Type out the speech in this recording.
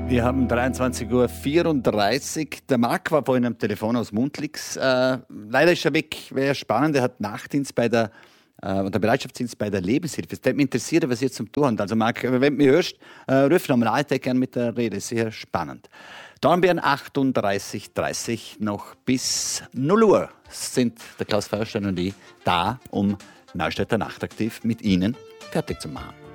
Wir haben 23:34 Uhr. Der Marc war vorhin am Telefon aus Muntlix. Leider ist er weg. Wäre spannend. Er hat Nachtdienst bei der Bereitschaftsdienst bei der Lebenshilfe. Es würde mich interessieren, was ihr zum tun habt. Also Marc, wenn du mich hörst, ruf nochmal an, ich gerne mit der Rede. Sehr spannend. Dornbirn 38:30 noch bis 0 Uhr sind der Klaus Feuerstein und ich da, um Neustädter Nachtaktiv mit Ihnen fertig zu machen.